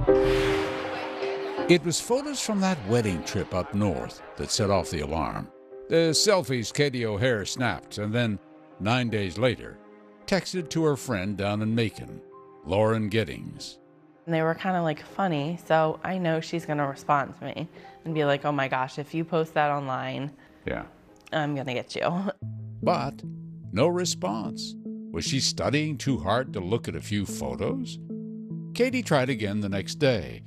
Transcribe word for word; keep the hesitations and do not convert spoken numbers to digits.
It was photos from that wedding trip up north that set off the alarm. The selfies Katie O'Hare snapped and then, nine days later, texted to her friend down in Macon, Lauren Giddings. And they were kind of like funny, so I know she's going to respond to me and be like, oh my gosh, if you post that online, yeah, I'm going to get you. But no response. Was she studying too hard to look at a few photos? Katie tried again the next day,